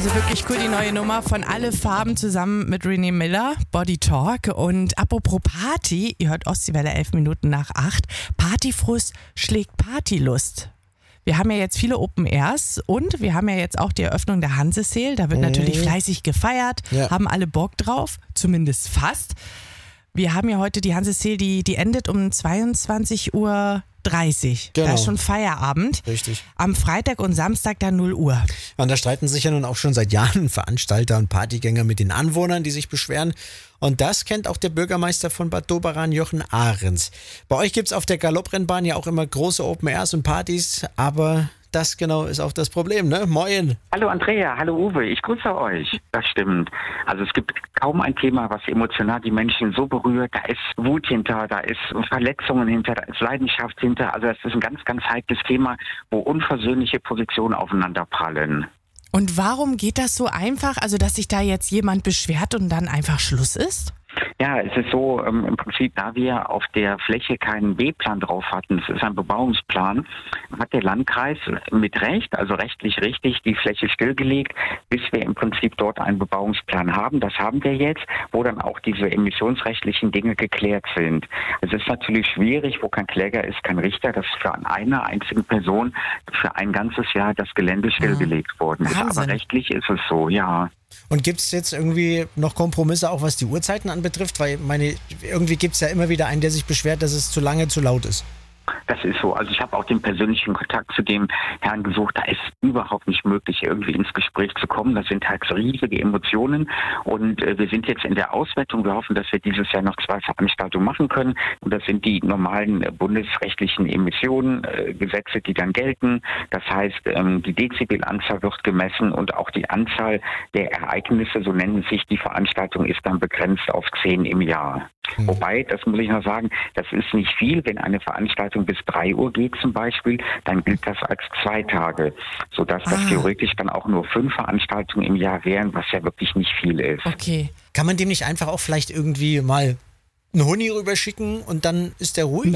Also wirklich cool, die neue Nummer von Alle Farben zusammen mit René Miller, Body Talk. Und apropos Party, ihr hört Ostseewelle 11 Minuten nach 8. Partyfrust schlägt Partylust. Wir haben ja jetzt viele Open Airs und wir haben ja jetzt auch die Eröffnung der Hanse-Sale. Da wird natürlich fleißig gefeiert, haben alle Bock drauf, zumindest fast. Wir haben ja heute die Hanse-Sale, die endet um 22:30 Uhr. Genau. Da ist schon Feierabend. Richtig. Am Freitag und Samstag dann 0 Uhr. Und da streiten sich ja nun auch schon seit Jahren Veranstalter und Partygänger mit den Anwohnern, die sich beschweren. Und das kennt auch der Bürgermeister von Bad Doberan, Jochen Ahrens. Bei euch gibt es auf der Galopprennbahn ja auch immer große Open Airs und Partys, aber das genau ist auch das Problem, ne? Moin. Hallo Andrea, hallo Uwe, ich grüße euch. Das stimmt. Also es gibt kaum ein Thema, was emotional die Menschen so berührt. Da ist Wut hinter, da ist Verletzungen hinter, da ist Leidenschaft hinter. Also das ist ein ganz, ganz heikles Thema, wo unversöhnliche Positionen aufeinander prallen. Und warum geht das so einfach, also dass sich da jetzt jemand beschwert und dann einfach Schluss ist? Ja, es ist so, im Prinzip, da wir auf der Fläche keinen B-Plan drauf hatten, es ist ein Bebauungsplan, hat der Landkreis mit Recht, also rechtlich richtig, die Fläche stillgelegt, bis wir im Prinzip dort einen Bebauungsplan haben. Das haben wir jetzt, wo dann auch diese emissionsrechtlichen Dinge geklärt sind. Es ist natürlich schwierig, wo kein Kläger ist, kein Richter, dass für eine einzige Person für ein ganzes Jahr das Gelände stillgelegt worden ist. Wahnsinn. Aber rechtlich ist es so, ja. Und gibt es jetzt irgendwie noch Kompromisse, auch was die Uhrzeiten anbetrifft? Weil irgendwie gibt es ja immer wieder einen, der sich beschwert, dass es zu lange, zu laut ist. Das ist so. Also ich habe auch den persönlichen Kontakt zu dem Herrn gesucht. Da ist überhaupt nicht möglich, irgendwie ins Gespräch zu kommen. Das sind halt riesige Emotionen. Und wir sind jetzt in der Auswertung. Wir hoffen, dass wir dieses Jahr noch 2 Veranstaltungen machen können. Und das sind die normalen bundesrechtlichen Emissionen-Gesetze, die dann gelten. Das heißt, die Dezibelanzahl wird gemessen und auch die Anzahl der Ereignisse, so nennen sich die Veranstaltungen, ist dann begrenzt auf 10 im Jahr. Wobei, das muss ich noch sagen, das ist nicht viel. Wenn eine Veranstaltung bis 3 Uhr geht zum Beispiel, dann gilt das als 2 Tage, sodass das theoretisch dann auch nur 5 Veranstaltungen im Jahr wären, was ja wirklich nicht viel ist. Okay. Kann man dem nicht einfach auch vielleicht irgendwie mal einen Huni rüberschicken und dann ist der ruhig?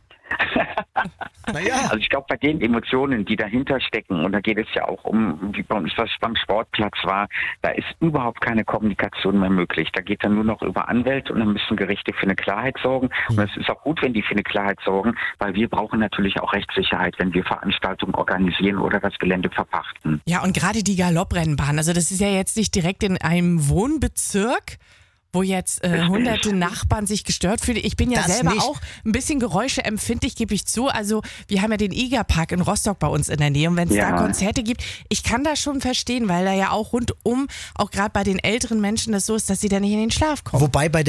Naja. Also ich glaube, bei den Emotionen, die dahinter stecken, und da geht es ja auch um, wie bei uns das beim Sportplatz war, da ist überhaupt keine Kommunikation mehr möglich. Da geht dann nur noch über Anwälte und dann müssen Gerichte für eine Klarheit sorgen. Und es ist auch gut, wenn die für eine Klarheit sorgen, weil wir brauchen natürlich auch Rechtssicherheit, wenn wir Veranstaltungen organisieren oder das Gelände verpachten. Ja, und gerade die Galopprennbahn, also das ist ja jetzt nicht direkt in einem Wohnbezirk, wo jetzt hunderte Nachbarn sich gestört fühlen. Ich bin ja Das selber nicht. auch ein bisschen geräuscheempfindlich, gebe ich zu. Also wir haben ja den Igerpark in Rostock bei uns in der Nähe. Und wenn es da Konzerte gibt, ich kann das schon verstehen, weil da ja auch rundum, auch gerade bei den älteren Menschen das so ist, dass sie da nicht in den Schlaf kommen. Wobei bei